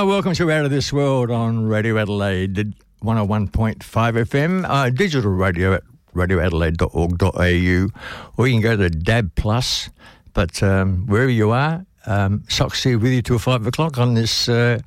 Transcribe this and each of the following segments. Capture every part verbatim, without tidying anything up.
Uh, welcome to Out of This World on Radio Adelaide one oh one point five F M, uh, digital radio at radio adelaide dot org dot a u, or you can go to D A B plus. But um, wherever you are, um, Socks here with you till five o'clock on this uh,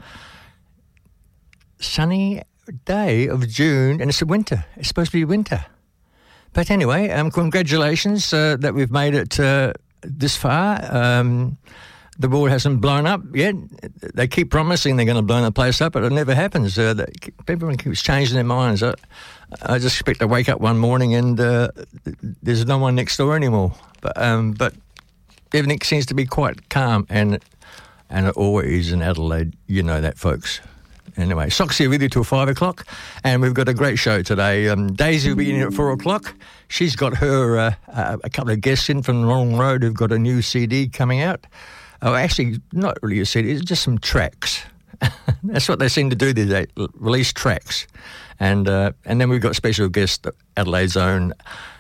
sunny day of June, and it's a winter. It's supposed to be winter. But anyway, um, congratulations uh, that we've made it uh, this far. Um, the world hasn't blown up yet. They keep promising they're going to blow the place up, but it never happens. Uh, they, everyone keeps changing their minds. I, I just expect to wake up one morning and uh, there's no one next door anymore. But um, but everything seems to be quite calm, and and it always is in Adelaide. You know that, folks. Anyway, Socks here with you till five o'clock, and we've got a great show today. Um, Daisy will be in at four o'clock. She's got her uh, uh, a couple of guests in from the Long Road who've got a new C D coming out. Oh, actually, not really a C D, it's just some tracks. That's what they seem to do these days, release tracks. And uh, and then we've got special guest, Adelaide's own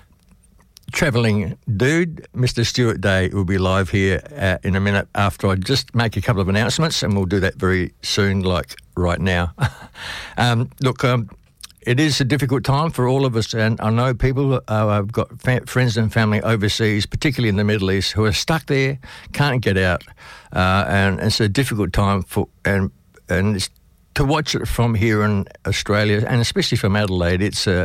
travelling dude, Mister Stuart Day, will be live here uh, in a minute after I just make a couple of announcements, and we'll do that very soon, like right now. um, look, um, it is a difficult time for all of us, and I know people, uh, I've got fa- friends and family overseas, particularly in the Middle East, who are stuck there, can't get out, uh, and it's a difficult time for, and and it's, to watch it from here in Australia, and especially from Adelaide, it's uh,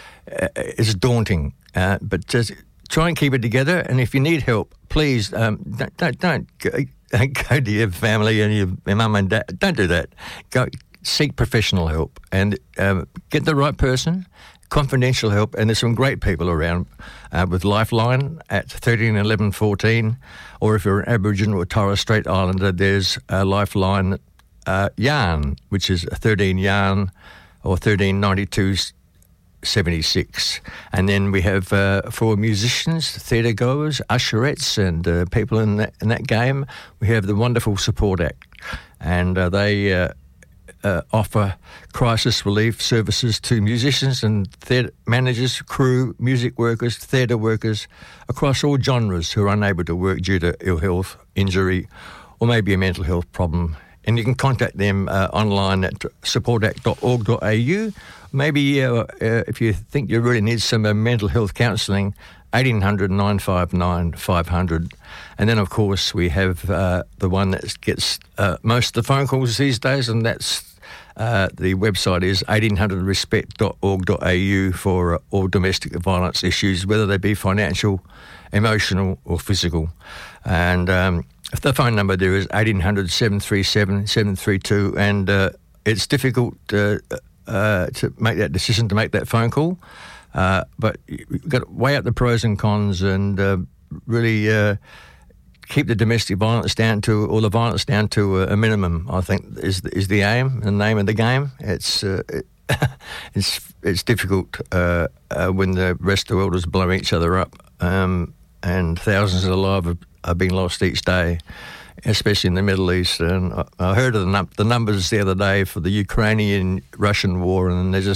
it's daunting. Uh, but just try and keep it together, and if you need help, please um, don't don't, don't go, go to your family and your, your mum and dad. Don't do that. Go seek professional help and um, get the right person, confidential help. And there's some great people around uh, with Lifeline at thirteen eleven fourteen, or if you're an Aboriginal or Torres Strait Islander, there's a Lifeline uh, Yarn, which is thirteen Yarn or thirteen ninety-two seventy-six. And then we have uh, for musicians, theatre goers, usherettes, and uh, people in that, in that game, we have the wonderful Support Act, and uh, they uh, uh, offer crisis relief services to musicians and theatre managers, crew, music workers, theatre workers across all genres who are unable to work due to ill health, injury, or maybe a mental health problem. And you can contact them uh, online at support act dot org dot a u. Maybe uh, uh, if you think you really need some uh, mental health counselling, eighteen hundred nine five nine five hundred. And then, of course, we have uh, the one that gets uh, most of the phone calls these days, and that's uh, the website is eighteen hundred respect dot org dot a u for uh, all domestic violence issues, whether they be financial, emotional or physical. And um, the phone number there is eighteen hundred seven three seven seven three two, and uh, it's difficult uh, uh, to make that decision, to make that phone call, uh, but you've got to weigh up the pros and cons and uh, really uh, keep the domestic violence down to, or the violence down to a, a minimum, I think is is the aim, the name of the game. It's uh, it, it's it's difficult uh, uh, when the rest of the world is blowing each other up, um, and thousands of lives have, are being lost each day, especially in the Middle East. And I, I heard of the, num- the numbers the other day for the Ukrainian-Russian war, and they're just